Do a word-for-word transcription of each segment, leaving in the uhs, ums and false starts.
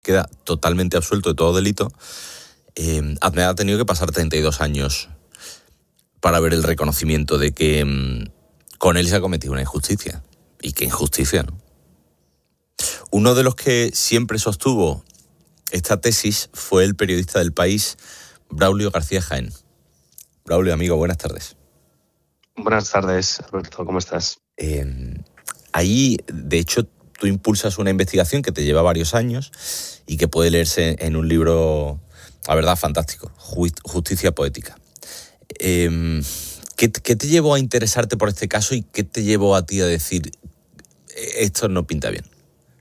queda totalmente absuelto de todo delito, eh, Ahmed ha tenido que pasar treinta y dos años para ver el reconocimiento de que um, con él se ha cometido una injusticia. Y qué injusticia, ¿no? Uno de los que siempre sostuvo esta tesis fue el periodista del País, Braulio García Jaén. Braulio, amigo, buenas tardes. Buenas tardes, Alberto, ¿cómo estás? Eh, ahí, de hecho, tú impulsas una investigación que te lleva varios años y que puede leerse en un libro, la verdad, fantástico, Justicia Poética. Eh, ¿qué, ¿Qué te llevó a interesarte por este caso y qué te llevó a ti a decir esto no pinta bien?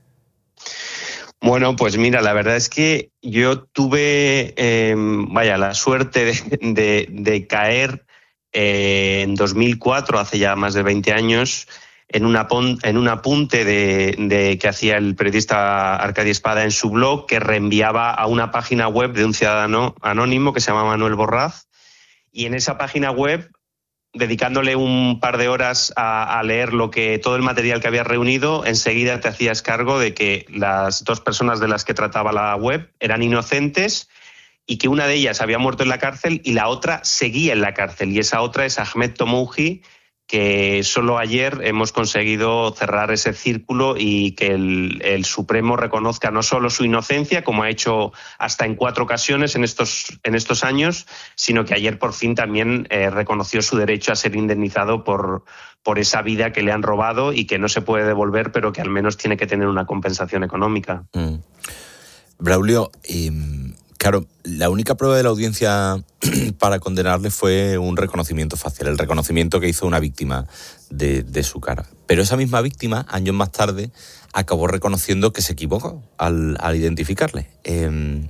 Bueno, pues mira, la verdad es que yo tuve, eh, vaya, la suerte de, de, de caer eh, en dos mil cuatro, hace ya más de veinte años, en, una, en un apunte de, de, que hacía el periodista Arcadio Espada en su blog, que reenviaba a una página web de un ciudadano anónimo que se llama Manuel Borraz, y en esa página web, dedicándole un par de horas a, a leer lo que todo el material que había reunido, enseguida te hacías cargo de que las dos personas de las que trataba la web eran inocentes y que una de ellas había muerto en la cárcel y la otra seguía en la cárcel. Y esa otra es Ahmed Tomouji, que solo ayer hemos conseguido cerrar ese círculo y que el, el Supremo reconozca no solo su inocencia, como ha hecho hasta en cuatro ocasiones en estos, en estos años, sino que ayer por fin también eh, reconoció su derecho a ser indemnizado por, por esa vida que le han robado y que no se puede devolver, pero que al menos tiene que tener una compensación económica. Mm. Braulio, eh, claro, la única prueba de la audiencia para condenarle fue un reconocimiento facial, el reconocimiento que hizo una víctima de, de su cara. Pero esa misma víctima, años más tarde, acabó reconociendo que se equivocó al, al identificarle. Eh,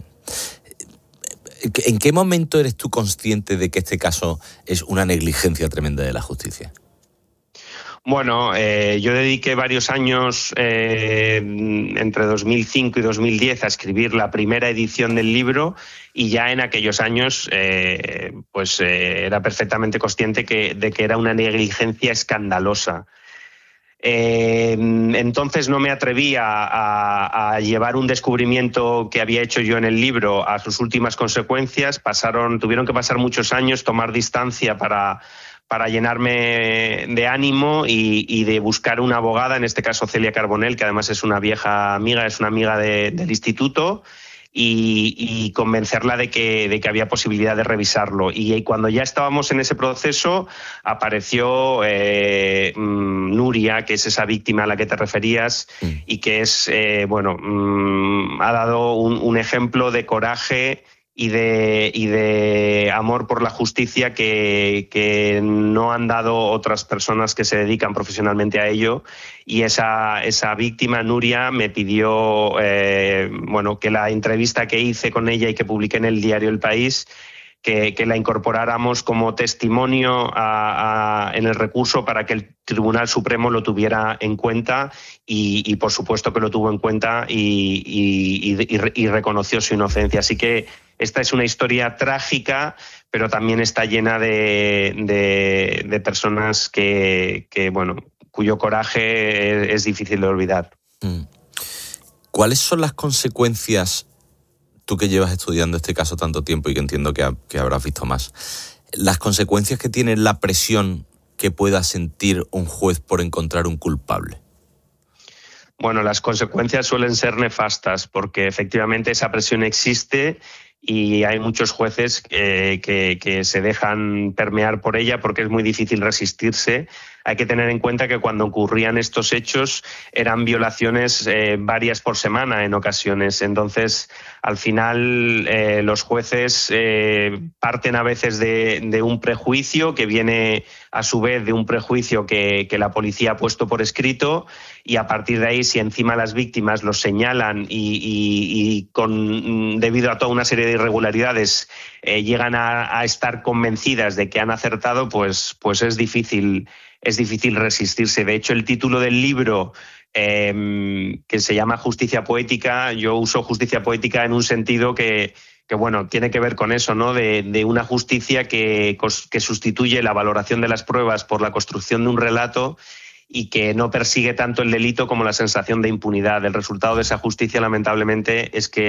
¿En qué momento eres tú consciente de que este caso es una negligencia tremenda de la justicia? Bueno, eh, yo dediqué varios años, eh, entre dos mil cinco y dos mil diez, a escribir la primera edición del libro y ya en aquellos años eh, pues eh, era perfectamente consciente que, de que era una negligencia escandalosa. Eh, entonces no me atreví a, a, a llevar un descubrimiento que había hecho yo en el libro a sus últimas consecuencias. Pasaron, tuvieron que pasar muchos años, tomar distancia para... para llenarme de ánimo y, y de buscar una abogada, en este caso Celia Carbonell, que además es una vieja amiga, es una amiga de, del instituto, y, y convencerla de que, de que había posibilidad de revisarlo. Y, y cuando ya estábamos en ese proceso, apareció eh, mmm, Nuria, que es esa víctima a la que te referías, mm. y que es, eh, bueno, mmm, ha dado un, un ejemplo de coraje y de, y de amor por la justicia que, que no han dado otras personas que se dedican profesionalmente a ello. Y esa, esa víctima, Nuria, me pidió eh, bueno, que la entrevista que hice con ella y que publiqué en el diario El País, que, que la incorporáramos como testimonio a, a, en el recurso para que el Tribunal Supremo lo tuviera en cuenta y, y por supuesto que lo tuvo en cuenta y, y, y, y reconoció su inocencia. Así que esta es una historia trágica, pero también está llena de, de, de personas que, que, bueno, cuyo coraje es, es difícil de olvidar. ¿Cuáles son las consecuencias, tú que llevas estudiando este caso tanto tiempo y que entiendo que, ha, que habrás visto más, las consecuencias que tiene la presión que pueda sentir un juez por encontrar un culpable? Bueno, las consecuencias suelen ser nefastas porque efectivamente esa presión existe y hay muchos jueces que, que, que se dejan permear por ella porque es muy difícil resistirse. Hay que tener en cuenta que cuando ocurrían estos hechos eran violaciones eh, varias por semana en ocasiones. Entonces, al final, eh, los jueces eh, parten a veces de, de un prejuicio que viene a su vez de un prejuicio que, que la policía ha puesto por escrito y a partir de ahí, si encima las víctimas los señalan y, y, y con, debido a toda una serie de irregularidades eh, llegan a, a estar convencidas de que han acertado, pues, pues es difícil es difícil resistirse. De hecho, el título del libro, eh, que se llama Justicia Poética, yo uso justicia poética en un sentido que, que bueno, tiene que ver con eso, ¿no? De, de una justicia que, que sustituye la valoración de las pruebas por la construcción de un relato y que no persigue tanto el delito como la sensación de impunidad. El resultado de esa justicia, lamentablemente, es que